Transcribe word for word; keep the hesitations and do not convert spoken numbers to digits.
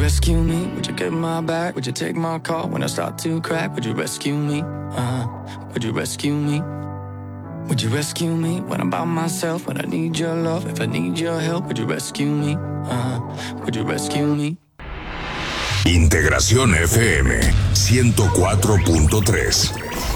rescue me? Would you get my back? Would you take my call when I start to crack? Would you rescue me? Uh, would you rescue me? Would you rescue me when I'm by myself? When I need your love, if I need your help, would you rescue me? Uh, would you rescue me? Integración F M ciento cuatro punto tres.